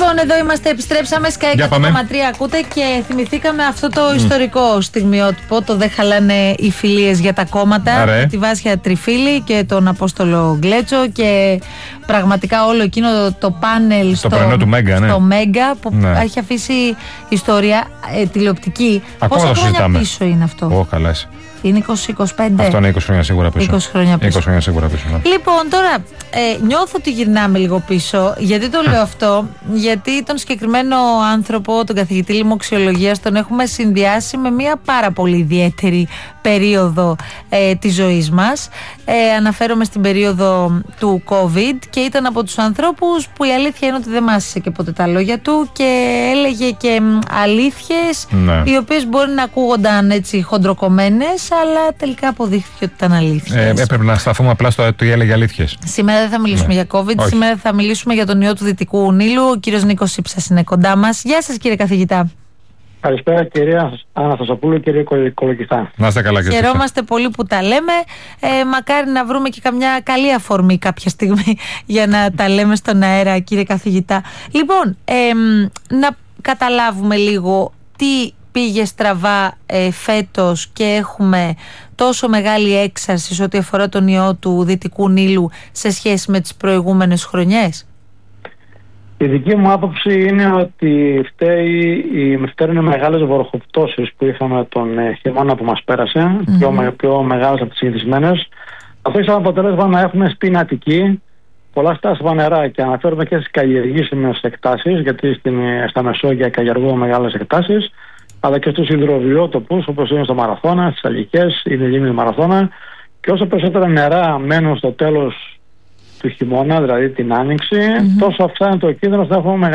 Λοιπόν, εδώ είμαστε, επιστρέψαμε. Sky 100,3 ακούτε και θυμηθήκαμε αυτό το ιστορικό στιγμιότυπο. Το δεν χαλάνε οι φιλίες για τα κόμματα. Με τη Βάσια Τριφίλη και τον Απόστολο Γκλέτσο και πραγματικά όλο εκείνο το πάνελ στο Μέγκα που έχει αφήσει ιστορία τηλεοπτική. Ακόμα πόσα το χρόνια συζητάμε. πίσω είναι αυτό? Καλά. Είναι 20-25. Αυτό είναι 20 χρόνια σίγουρα πίσω. 20 χρόνια πίσω. 20 χρόνια σίγουρα πίσω. Λοιπόν, τώρα νιώθω ότι γυρνάμε λίγο πίσω. Γιατί το λέω αυτό? Γιατί τον συγκεκριμένο άνθρωπο, τον καθηγητή λοιμοξιολογίας, τον έχουμε συνδυάσει με μια πάρα πολύ ιδιαίτερη περίοδο της ζωής μας. Αναφέρομαι στην περίοδο του COVID και ήταν από τους ανθρώπους που η αλήθεια είναι ότι δεν μάσησε και ποτέ τα λόγια του και έλεγε και αλήθειες οι οποίες μπορεί να ακούγονταν έτσι χοντροκομμένες, αλλά τελικά αποδείχθηκε ότι ήταν αλήθειες. Έπρεπε να σταθούμε απλά στο ότι έλεγε αλήθειες. Σήμερα δεν θα μιλήσουμε για COVID, Όχι. σήμερα θα μιλήσουμε για τον ιό του Δυτικού Νείλου. Ο κύριος Νίκος Σύψας είναι κοντά μας. Γεια σας, κύριε καθηγητά. Καλησπέρα, κυρία Αναστασοπούλου, κύριε Κολοκυθά. Να είστε καλά, κύριε. Χαιρόμαστε πολύ που τα λέμε. Μακάρι να βρούμε και καμιά καλή αφορμή κάποια στιγμή για να τα λέμε στον αέρα, κύριε καθηγητά. Λοιπόν, να καταλάβουμε λίγο τι πήγε στραβά φέτος και έχουμε τόσο μεγάλη έξαρση σε ό,τι αφορά τον ιό του Δυτικού Νείλου σε σχέση με τις προηγούμενες χρονιές. Η δική μου άποψη είναι ότι φταίνουν μεγάλες βροχοπτώσεις που είχαμε τον χειμώνα που μας πέρασε, πιο μεγάλες από τις συνηθισμένες. Αυτό είχε σαν αποτέλεσμα να έχουμε στην Αττική πολλά στάσιμα νερά και αναφέρομαι και στις καλλιεργήσιμες εκτάσεις, γιατί στα Μεσόγεια καλλιεργούμε μεγάλες εκτάσεις, αλλά και στους υδροβιότοπους όπως είναι στο Μαραθώνα, στις Αλικές, είναι η λίμνη Μαραθώνα, και όσο περισσότερα νερά μένουν στο τέλος του χειμώνα, δηλαδή την άνοιξη, τόσο αυξάνεται ο κίνδυνος να έχουμε